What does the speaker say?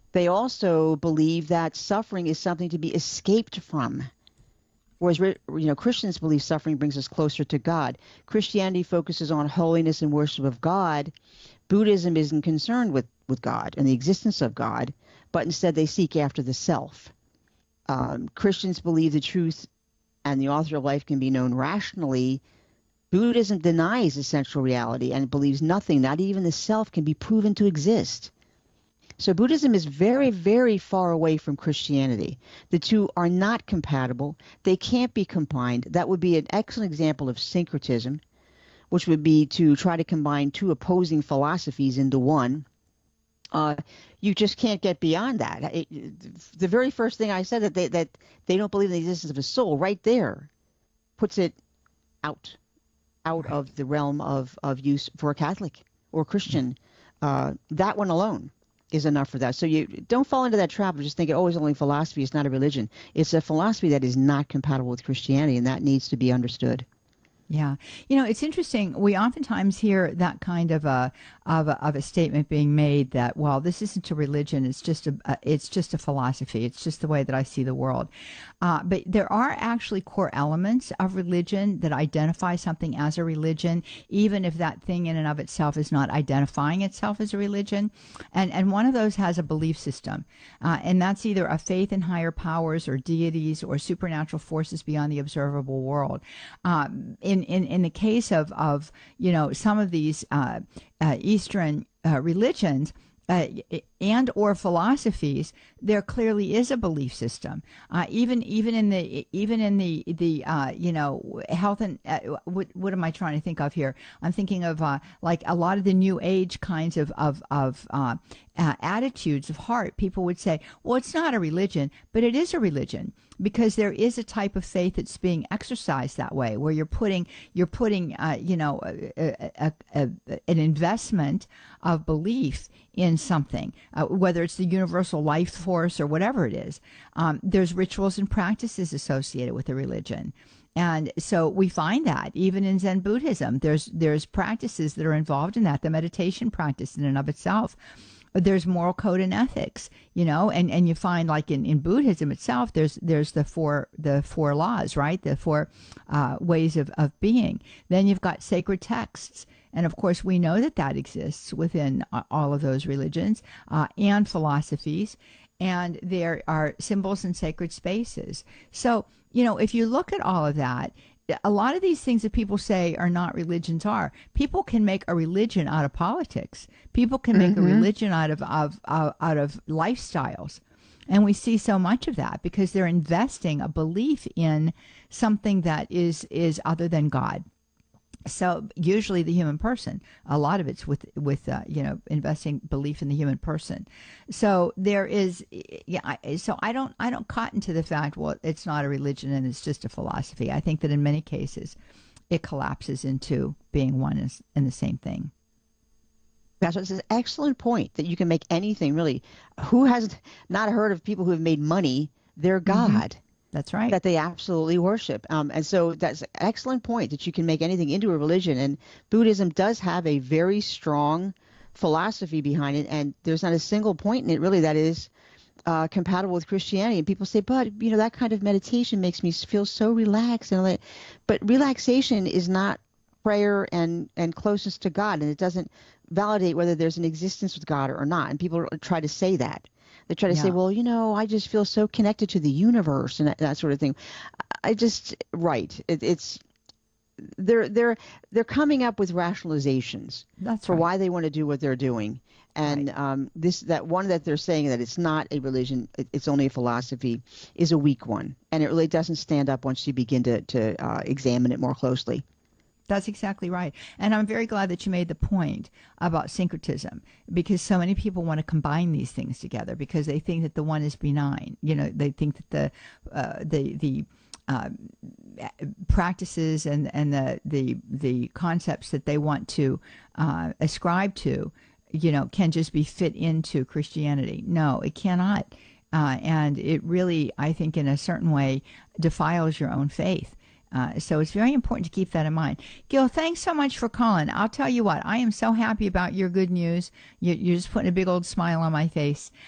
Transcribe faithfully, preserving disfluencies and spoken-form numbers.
They also believe that suffering is something to be escaped from. Whereas, you know, Christians believe suffering brings us closer to God. Christianity focuses on holiness and worship of God. Buddhism isn't concerned with, with God and the existence of God, but instead they seek after the self. Um, Christians believe the truth and the author of life can be known rationally. Buddhism denies essential reality and believes nothing, not even the self, can be proven to exist. So Buddhism is very, very far away from Christianity. The two are not compatible. They can't be combined. That would be an excellent example of syncretism, which would be to try to combine two opposing philosophies into one. Uh, you just can't get beyond that. It, the very first thing I said, that they, that they don't believe in the existence of a soul, right there puts it out, out Right. of the realm of, of use for a Catholic or Christian. Uh, that one alone is enough for that. So you don't fall into that trap of just thinking, oh, it's only philosophy. It's not a religion. It's a philosophy that is not compatible with Christianity, and that needs to be understood. Yeah. You know, it's interesting. We oftentimes hear that kind of a of a, of a statement being made that, well, this isn't a religion. It's just a, a it's just a philosophy. It's just the way that I see the world. Uh, but there are actually core elements of religion that identify something as a religion, even if that thing in and of itself is not identifying itself as a religion. And and one of those has a belief system, uh, and that's either a faith in higher powers or deities or supernatural forces beyond the observable world. Um, in in in the case of of you know some of these uh, uh, Eastern uh, religions, uh, and or philosophies, there clearly is a belief system. Uh, even even in the even in the the uh, you know health and uh, what what am I trying to think of here? I'm thinking of uh, like a lot of the New Age kinds of of of uh, uh, attitudes of heart. People would say, well, it's not a religion, but it is a religion, because there is a type of faith that's being exercised that way, where you're putting you're putting uh, you know a, a, a, an investment of belief in something, uh, whether it's the universal life force or whatever it is. Um, there's rituals and practices associated with the religion. And so we find that even in Zen Buddhism, there's there's practices that are involved in that. The meditation practice in and of itself, there's moral code and ethics, you know, and, and you find like in, in Buddhism itself, there's there's the four the four laws, right? The four uh, ways of, of being. Then you've got sacred texts. And of course, we know that that exists within uh, all of those religions uh, and philosophies. And there are symbols and sacred spaces. So, you know, if you look at all of that, a lot of these things that people say are not religions are. People can make a religion out of politics. People can make a Mm-hmm. religion out of, of, of out of lifestyles. And we see so much of that because they're investing a belief in something that is is other than God. So usually the human person, a lot of it's with with uh, you know investing belief in the human person. So there is, yeah. I, so I don't I don't cotton to the fact, well, it's not a religion and it's just a philosophy. I think that in many cases, it collapses into being one and the same thing. That's it's an excellent point that you can make anything really. Who has not heard of people who have made money their Mm-hmm. God That's right. that they absolutely worship? Um, and so that's an excellent point that you can make anything into a religion. And Buddhism does have a very strong philosophy behind it. And there's not a single point in it really that is uh, compatible with Christianity. And people say, but, you know, that kind of meditation makes me feel so relaxed. And like, but relaxation is not prayer and, and closeness to God. And it doesn't validate whether there's an existence with God or not. And people try to say that. They try to say, Yeah. well, you know, I just feel so connected to the universe and that, that sort of thing. I just, right. It, it's, they're, they're, they're coming up with rationalizations That's for right. why they want to do what they're doing. Right. And um, this, that one that they're saying that it's not a religion, it, it's only a philosophy, is a weak one. And it really doesn't stand up once you begin to, to uh, examine it more closely. That's exactly right. And I'm very glad that you made the point about syncretism, because so many people want to combine these things together because they think that the one is benign. You know, they think that the uh, the the uh, practices and and the the the concepts that they want to uh, ascribe to, you know, can just be fit into Christianity. No, it cannot. Uh, and it really, I think, in a certain way, defiles your own faith. Uh, so it's very important to keep that in mind. Gil, thanks so much for calling. I'll tell you what, I am so happy about your good news. You, you're just putting a big old smile on my face.